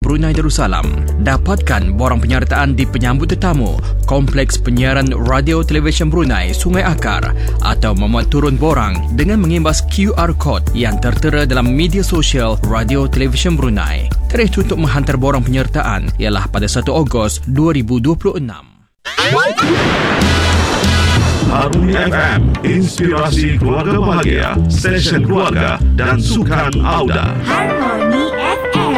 Brunei Darussalam. Dapatkan borang penyertaan di penyambut tetamu Kompleks Penyiaran Radio Televisyen Brunei Sungai Akar atau memuat turun borang dengan mengimbas QR Code yang tertera dalam media sosial Radio Televisyen Brunei. Tarikh untuk menghantar borang penyertaan ialah pada 1 Ogos 2026. Harmoni FM, inspirasi keluarga bahagia, stesen keluarga dan sukan Auda. Harmoni FM.